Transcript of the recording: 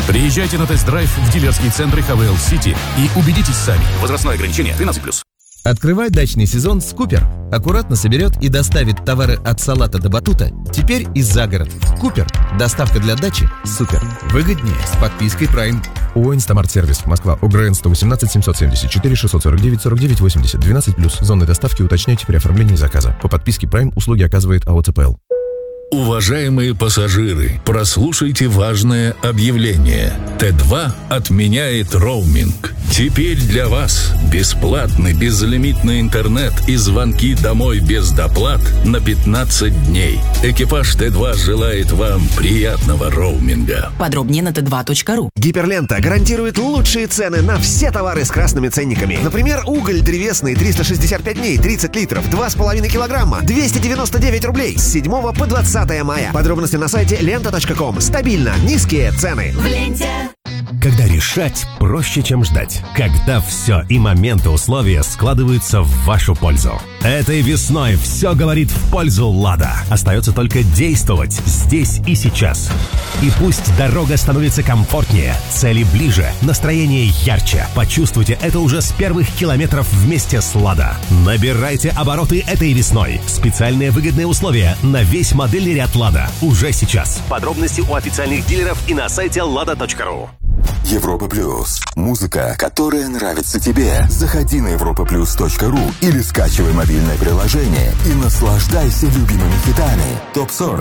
Приезжайте на тест-драйв в дилерские центры Хавейл Сити и убедитесь сами. Возрастное ограничение 13+. Открывай дачный сезон с Купер. Аккуратно соберет и доставит товары от салата до батута. Теперь и за город. Купер. Доставка для дачи. Супер. Выгоднее с подпиской Prime. ООО «Инстамарт-сервис», Москва, ОГРН 118 774 649 49 80, 12+. Зоны доставки уточняйте при оформлении заказа. По подписке Prime услуги оказывает АО «ЦПЛ». Уважаемые пассажиры, прослушайте важное объявление. Т2 отменяет роуминг. Теперь для вас бесплатный безлимитный интернет и звонки домой без доплат на 15 дней. Экипаж Т2 желает вам приятного роуминга. Подробнее на t2.ru. Гиперлента гарантирует лучшие цены на все товары с красными ценниками. Например, уголь древесный 365 дней, 30 литров, 2,5 килограмма, 299 рублей с 7 по 20 мая. Подробности на сайте лента.ком. Стабильно низкие цены. В ленте. Когда решать проще, чем ждать. Когда все и моменты условия складываются в вашу пользу. Этой весной все говорит в пользу «Лада». Остается только действовать здесь и сейчас. И пусть дорога становится комфортнее, цели ближе, настроение ярче. Почувствуйте это уже с первых километров вместе с «Лада». Набирайте обороты этой весной. Специальные выгодные условия на весь модельный ряд «Лада» уже сейчас. Подробности у официальных дилеров и на сайте lada.ru. Европа Плюс. Музыка, которая нравится тебе. Заходи на europaplus.ru или скачивай мобильное приложение и наслаждайся любимыми хитами. ТОП-40